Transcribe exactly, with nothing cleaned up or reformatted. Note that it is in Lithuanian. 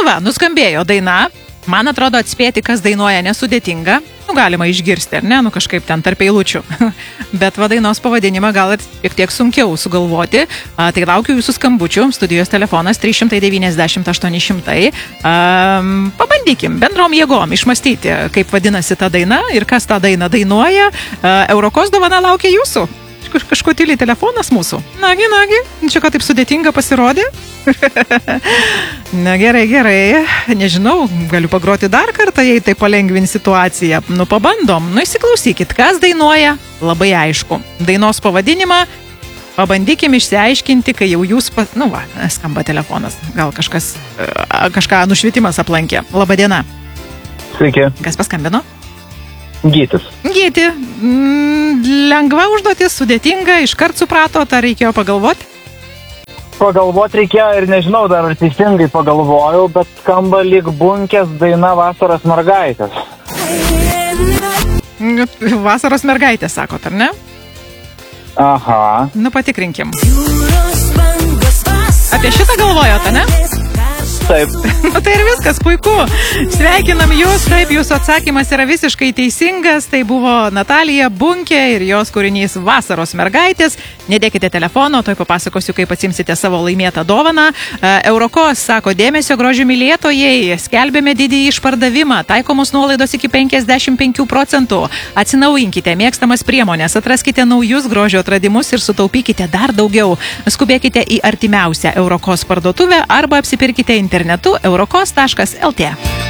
va, nuskambėjo daina. Man atrodo, atspėti, kas dainuoja, nesudėtinga. Nu, galima išgirsti, ar ne? Nu, kažkaip ten tarp eilučių. Bet va, dainos pavadinimą gal ir šiek tiek sunkiau sugalvoti. A, tai laukiu jūsų skambučių. Studijos telefonas trys devyniasdešimt aštuoni šimtai. Um, pabandykim bendrom jėgom išmastyti, kaip vadinasi ta daina ir kas tą dainą dainuoja. A, Eurokos dovana laukia jūsų. Kažko tyliai telefonas mūsų. Nagi, nagi, čia ką taip sudėtinga pasirodė? Na gerai, gerai. Nežinau, galiu pagroti dar kartą, jei tai palengvin situaciją. Nu, pabandom. Nu, įsiklausykit, kas dainuoja? Labai aišku. Dainos pavadinimą pabandykim išsiaiškinti, kai jau jūs... Pa... Nu, va, skamba telefonas. Gal kažkas, kažką nušvitimas aplankė. Labadiena. Sveiki. Kas paskambino? Gytis. Gyti, mm, lengva užduotis, sudėtinga, iškart suprato, ar reikėjo pagalvoti? Pagalvoti reikėjo ir nežinau, dar ar teisingai pagalvojau, bet skamba lyg Bunkės daina Vasaros mergaitės. Vasaros mergaitės, sakot, ar ne? Aha. Nu, patikrinkim. Apie šitą galvojot, ne? Taip. Nu, tai ir viskas, puiku. Sveikinam jūs, taip, jūsų atsakymas yra visiškai teisingas. Tai buvo Natalija Bunkė ir jos kūrinys Vasaros mergaitės. Nedėkite telefono, toj papasakosiu, kaip atsimsite savo laimėtą dovaną. Eurokos sako, dėmesio grožio mylėtojai, skelbėme didįjį išpardavimą, taikomos nuolaidos iki penkiasdešimt penkių procentų. Atsinaujinkite mėgstamas priemonės, atraskite naujus grožio atradimus ir sutaupykite dar daugiau. Skubėkite į artimiausią Eurokos parduotuvę arba apsipirkite internetu eurokos taškas lt.